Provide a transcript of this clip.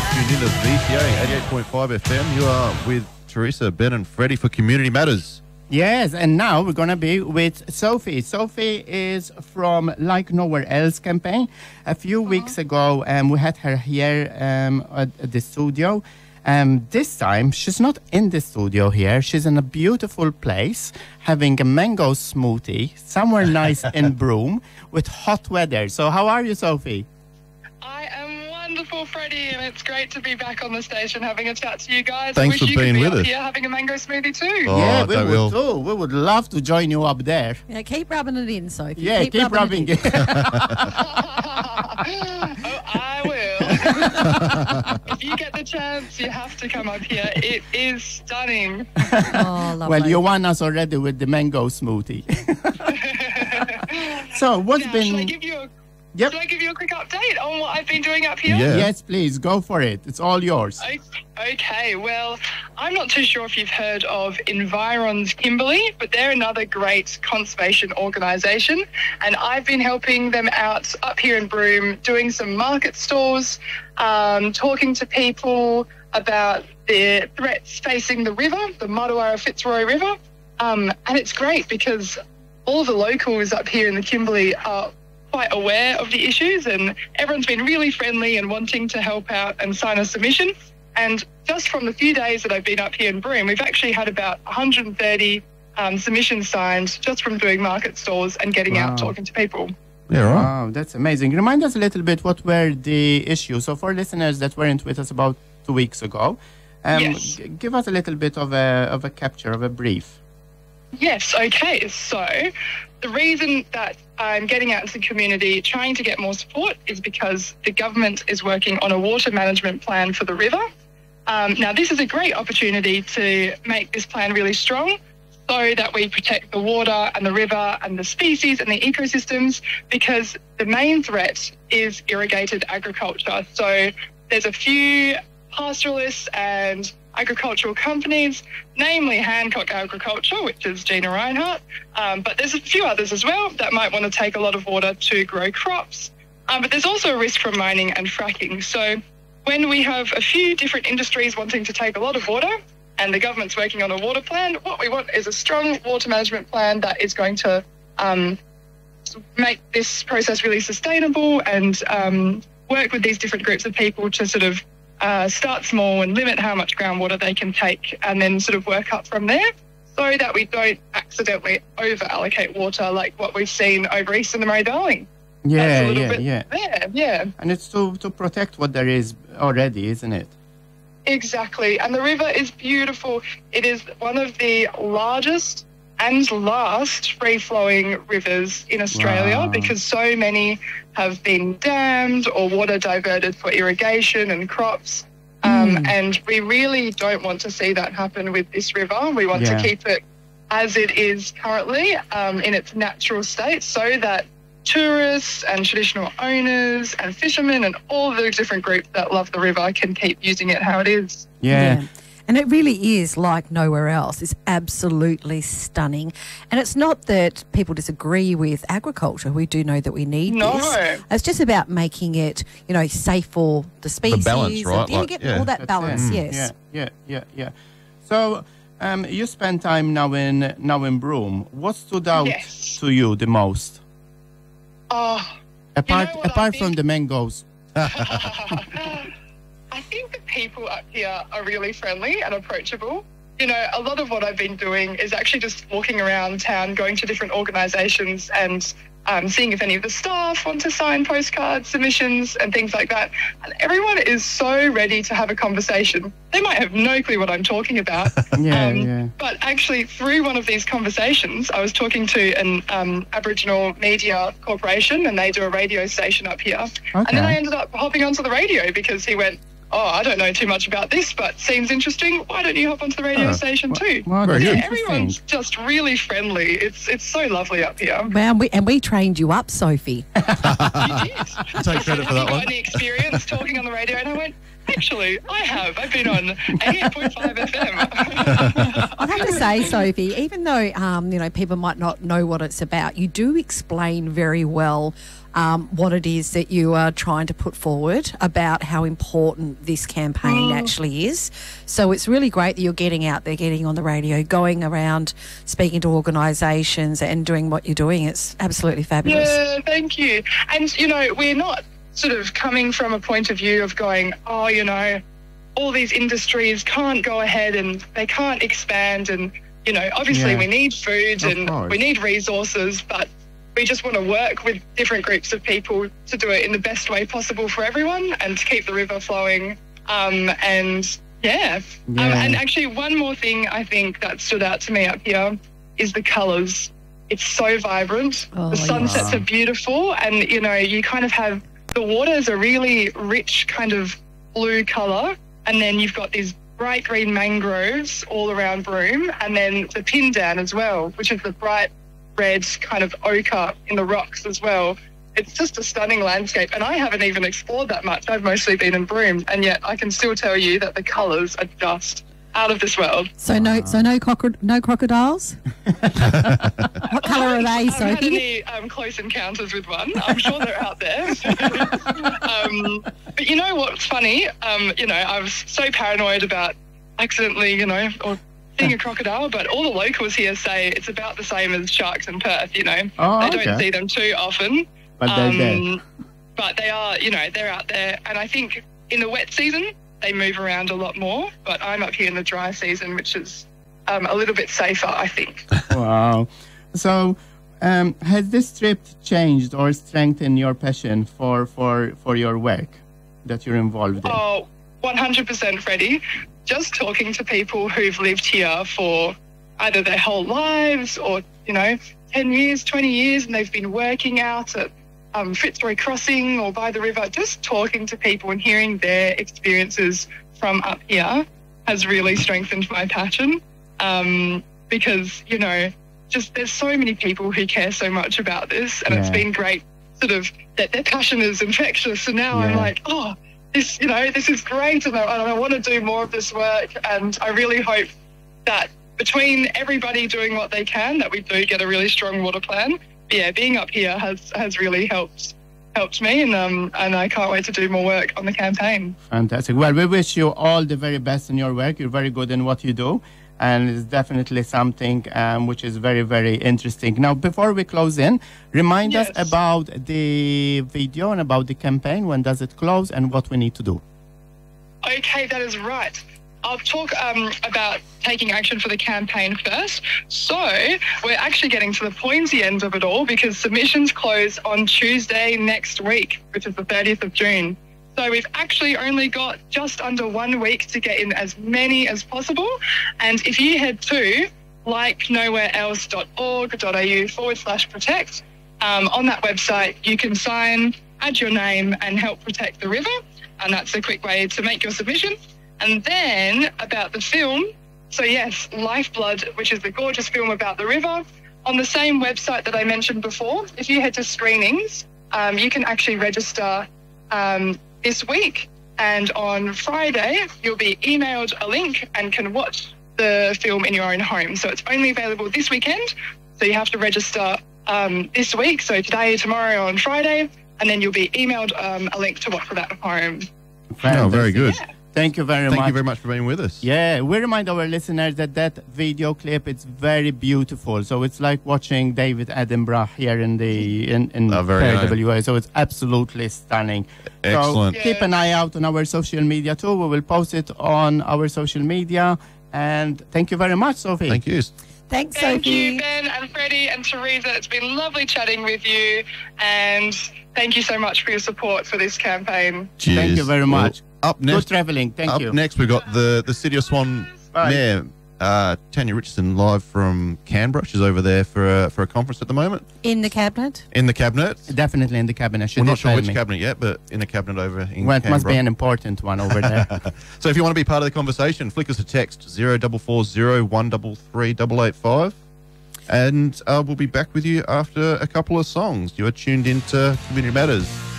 tuned into VTA 88.5 FM. You are with Teresa, Ben and Freddie for Community Matters. Yes, and now we're going to be with Sophie. Sophie is from Like Nowhere Else campaign. A few weeks ago, we had her here at the studio. This time, she's not in the studio here. She's in a beautiful place, having a mango smoothie, somewhere nice in Broome, with hot weather. So how are you, Sophie? I am wonderful, Freddie, and it's great to be back on the station having a chat to you guys. Thanks for being with us. Here having a mango smoothie too. Oh, Yeah, we would too. We would love to join you up there. Yeah, keep rubbing it in, Sophie. Yeah, keep rubbing it. Oh, I will. If you get the chance, you have to come up here. It is stunning. Oh, lovely. Well, you won us already with the mango smoothie. So, what's Now, been... Should I give you a quick update on what I've been doing up here? Yeah. Yes, please, go for it. It's all yours. Okay, well, I'm not too sure if you've heard of Environs Kimberley, but they're another great conservation organisation, and I've been helping them out up here in Broome, doing some market stalls, talking to people about the threats facing the river, the Martuwarra Fitzroy River, and it's great because all the locals up here in the Kimberley are quite aware of the issues, and everyone's been really friendly and wanting to help out and sign a submission. And just from the few days that I've been up here in Broome, we've actually had about 130 submissions signed just from doing market stalls and getting out talking to people. Yeah, right. Wow, that's amazing. Remind us a little bit what were the issues. So for listeners that weren't with us about 2 weeks ago, Yes. Give us a little bit of a capture, of a brief. Yes, okay. So the reason that I'm getting out into the community trying to get more support is because the government is working on a water management plan for the river. Now, this is a great opportunity to make this plan really strong so that we protect the water and the river and the species and the ecosystems, because the main threat is irrigated agriculture. So there's a few pastoralists and agricultural companies, namely Hancock Agriculture, which is Gina Reinhardt, but there's a few others as well that might want to take a lot of water to grow crops. But there's also a risk from mining and fracking. So when we have a few different industries wanting to take a lot of water and the government's working on a water plan, what we want is a strong water management plan that is going to make this process really sustainable and work with these different groups of people to sort of start small and limit how much groundwater they can take, and then sort of work up from there so that we don't accidentally over-allocate water like what we've seen over east in the Murray-Darling. Yeah. There, yeah. And it's to protect what there is already, isn't it? Exactly. And the river is beautiful. It is one of the largest and last free-flowing rivers in Australia because so many have been dammed or water diverted for irrigation and crops. And we really don't want to see that happen with this river. We want to keep it as it is currently in its natural state so that tourists and traditional owners and fishermen and all the different groups that love the river can keep using it how it is. Yeah. And it really is like nowhere else. It's absolutely stunning. And it's not that people disagree with agriculture. We do know that we need this. It's just about making it, safe for the species. The balance, right? And get all that balance, yes. Yeah. So you spend time now in Broome. What stood out to you the most? Apart from the mangoes. I think the people up here are really friendly and approachable. A lot of what I've been doing is actually just walking around town, going to different organisations and seeing if any of the staff want to sign postcards, submissions and things like that. And everyone is so ready to have a conversation. They might have no clue what I'm talking about. But actually, through one of these conversations, I was talking to an Aboriginal media corporation, and they do a radio station up here. And then I ended up hopping onto the radio because he went, I don't know too much about this, but seems interesting. Why don't you hop onto the radio station too? Everyone's just really friendly. It's so lovely up here. Well, we trained you up, Sophie. You did. Take credit for that one. I got any experience talking on the radio, and I went, hey, Actually, I have. I've been on 88.5 FM. I have to say, Sophie, even though, people might not know what it's about, you do explain very well what it is that you are trying to put forward about how important this campaign actually is. So it's really great that you're getting out there, getting on the radio, going around, speaking to organisations and doing what you're doing. It's absolutely fabulous. Yeah, thank you. And, we're not sort of coming from a point of view of going, all these industries can't go ahead and they can't expand and, obviously we need food and we need resources, but we just want to work with different groups of people to do it in the best way possible for everyone and to keep the river flowing. And actually one more thing I think that stood out to me up here is the colours. It's so vibrant. The sunsets are beautiful and, you kind of have the water's a really rich kind of blue colour and then you've got these bright green mangroves all around Broome and then the Pindan as well, which is the bright red kind of ochre in the rocks as well. It's just a stunning landscape and I haven't even explored that much. I've mostly been in Broome and yet I can still tell you that the colours are just out of this world. So no crocodiles? What colour are they, Sophie? I haven't had any close encounters with one. I'm sure they're out there. But you know what's funny? I was so paranoid about accidentally, or seeing a crocodile, but all the locals here say it's about the same as sharks in Perth, they don't see them too often. But they're there. But they are, they're out there. And I think in the wet season, they move around a lot more. But I'm up here in the dry season, which is a little bit safer, I think. Wow. So has this trip changed or strengthened your passion for your work that you're involved in? Oh, 100%, Freddie. Just talking to people who've lived here for either their whole lives or, 10 years, 20 years, and they've been working out at Fitzroy Crossing or by the river, just talking to people and hearing their experiences from up here has really strengthened my passion because, just there's so many people who care so much about this and it's been great sort of that their passion is infectious and now I'm like, this is great and I want to do more of this work and I really hope that between everybody doing what they can that we do get a really strong water plan. But yeah, being up here has really helped me and I can't wait to do more work on the campaign. Fantastic. Well, we wish you all the very best in your work. You're very good in what you do and it's definitely something which is very, very interesting. Now, before we close in, remind us about the video and about the campaign. When does it close and what we need to do? Okay, that is right. I'll talk about taking action for the campaign first. So we're actually getting to the pointy end of it all because submissions close on Tuesday next week, which is the 30th of June. So we've actually only got just under 1 week to get in as many as possible. And if you head to likenowhereelse.org.au/protect, on that website you can sign, add your name and help protect the river. And that's a quick way to make your submission. And then about the film, so yes, Lifeblood, which is the gorgeous film about the river, on the same website that I mentioned before, if you head to screenings, you can actually register this week. And on Friday, you'll be emailed a link and can watch the film in your own home. So it's only available this weekend. So you have to register this week. So today, tomorrow, on Friday, and then you'll be emailed a link to watch it at home. Oh, very good. Yeah. Thank you very much. Thank you very much for being with us. Yeah, we remind our listeners that video clip is very beautiful. So it's like watching David Attenborough here in WA. So it's absolutely stunning. Excellent. So keep an eye out on our social media too. We will post it on our social media. And thank you very much, Sophie. Thank you. Thanks, Thank Sophie. you, Ben and Freddie and Teresa. It's been lovely chatting with you. And thank you so much for your support for this campaign. Cheers. Thank you very much. Well, up next, good traveling. Thank you. Up next, we've got the City of Swan Mayor, Tanya Richardson, live from Canberra. She's over there for a conference at the moment. In the cabinet? In the cabinet? Definitely in the cabinet. We're not sure which cabinet yet, but in the cabinet over in Canberra. It must be an important one over there. So if you want to be part of the conversation, flick us a text 0440 133 885. And we'll be back with you after a couple of songs. You are tuned into Community Matters.